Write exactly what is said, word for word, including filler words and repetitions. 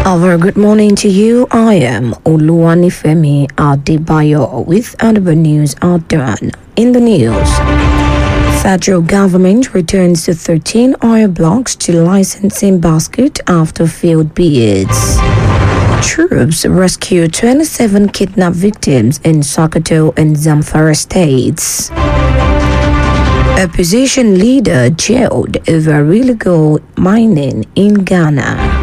A very good morning to you. I am Oluwanifemi Adebayo with Anaba News are done. In the news, federal government returns to thirteen oil blocks to licensing basket after failed bids. Troops rescue twenty-seven kidnapped victims in Sokoto and Zamfara states. Opposition leader jailed over illegal mining in Ghana.